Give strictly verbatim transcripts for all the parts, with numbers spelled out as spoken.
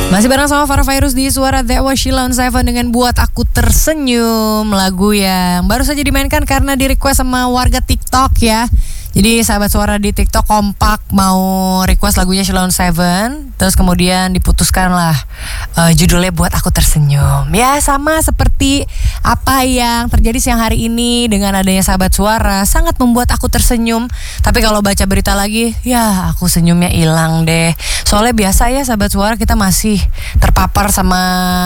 Masih bareng sama Farah Fairuz di Suara That Was Sheila on Seven dengan Buat Aku Tersenyum, lagu yang baru saja dimainkan karena di request sama warga TikTok ya. Jadi sahabat Suara di TikTok kompak mau request lagunya Sheila on Seven, terus kemudian diputuskan lah uh, judulnya Buat Aku Tersenyum. Ya sama seperti apa yang terjadi siang hari ini dengan adanya sahabat Suara, sangat membuat aku tersenyum. Tapi kalau baca berita lagi, ya aku senyumnya hilang deh. Soalnya biasa ya sahabat Suara, kita masih terpapar sama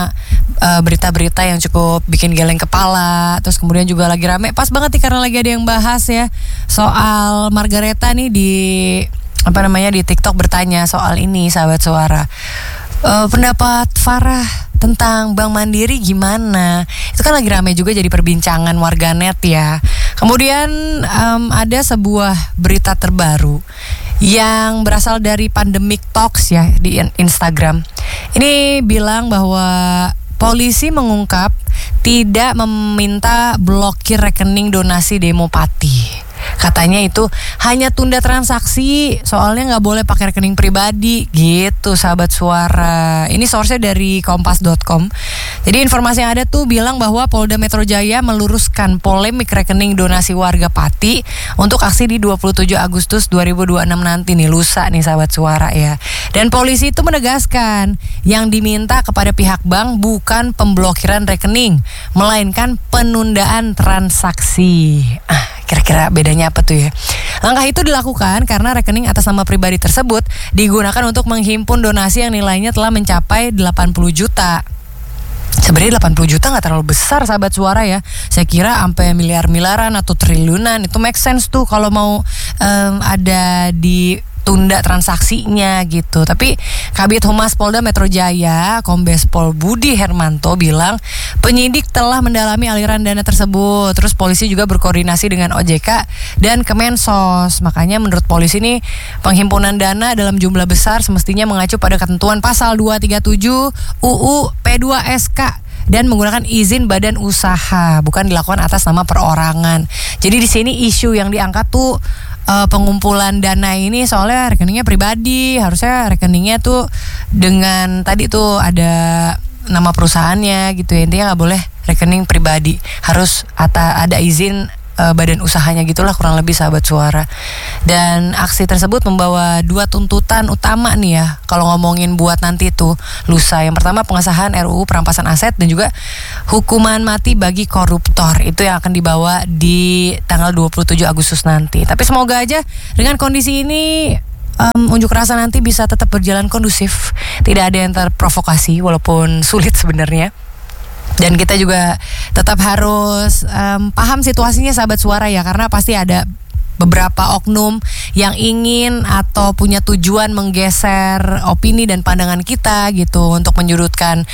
uh, berita-berita yang cukup bikin geleng kepala. Terus kemudian juga lagi rame, pas banget nih karena lagi ada yang bahas ya soal Margareta nih di apa namanya di TikTok bertanya soal ini sahabat Suara. Uh, pendapat Farah tentang Bank Mandiri gimana? Itu kan lagi ramai juga jadi perbincangan warganet ya. Kemudian um, ada sebuah berita terbaru yang berasal dari Pandemic Talks ya di Instagram. Ini bilang bahwa polisi mengungkap tidak meminta blokir rekening donasi Demo Pati. Katanya itu hanya tunda transaksi, soalnya nggak boleh pakai rekening pribadi gitu sahabat Suara. Ini source-nya dari kompas dot com. Jadi informasi yang ada tuh bilang bahwa Polda Metro Jaya meluruskan polemik rekening donasi warga Pati untuk aksi di dua puluh tujuh Agustus dua ribu dua puluh enam nanti nih, lusa nih sahabat Suara ya. Dan polisi itu menegaskan yang diminta kepada pihak bank bukan pemblokiran rekening, melainkan penundaan transaksi. Ah, kira-kira bedanya apa tuh ya? Langkah itu dilakukan karena rekening atas nama pribadi tersebut digunakan untuk menghimpun donasi yang nilainya telah mencapai delapan puluh juta. Sebenarnya delapan puluh juta gak terlalu besar sahabat Suara ya. Saya kira sampai miliar-miliaran atau triliunan itu make sense tuh kalau mau um, ada di tunda transaksinya gitu. Tapi Kabid Humas Polda Metro Jaya, Kombes Pol Budi Hermanto bilang penyidik telah mendalami aliran dana tersebut. Terus polisi juga berkoordinasi dengan O J K dan Kemensos. Makanya menurut polisi nih penghimpunan dana dalam jumlah besar semestinya mengacu pada ketentuan pasal dua tiga tujuh U U P dua S K dan menggunakan izin badan usaha, bukan dilakukan atas nama perorangan. Jadi di sini isu yang diangkat tuh Uh, pengumpulan dana ini soalnya rekeningnya pribadi, harusnya rekeningnya tuh dengan tadi tuh ada nama perusahaannya gitu ya. Intinya nggak boleh rekening pribadi, harus ata, ada izin uh, badan usahanya gitulah kurang lebih sahabat Suara. Dan aksi tersebut membawa dua tuntutan utama nih ya kalau ngomongin buat nanti tuh lusa. Yang pertama pengesahan R U U perampasan aset dan juga hukuman mati bagi koruptor. Itu yang akan dibawa di tanggal dua puluh tujuh Agustus nanti. Tapi semoga aja dengan kondisi ini um, unjuk rasa nanti bisa tetap berjalan kondusif, tidak ada yang terprovokasi walaupun sulit sebenarnya. Dan kita juga tetap harus um, paham situasinya sahabat Suara ya, karena pasti ada beberapa oknum yang ingin atau punya tujuan menggeser opini dan pandangan kita gitu untuk menyudutkan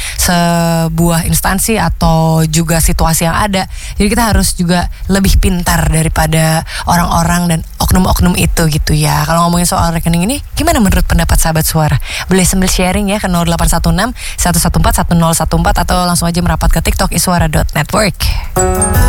sebuah instansi atau juga situasi yang ada. Jadi kita harus juga lebih pintar daripada orang-orang dan oknum-oknum itu gitu ya. Kalau ngomongin soal rekening ini, gimana menurut pendapat sahabat Suara? Boleh sambil sharing ya ke nol delapan satu enam satu satu empat satu nol satu empat atau langsung aja merapat ke TikTok iswara dot network.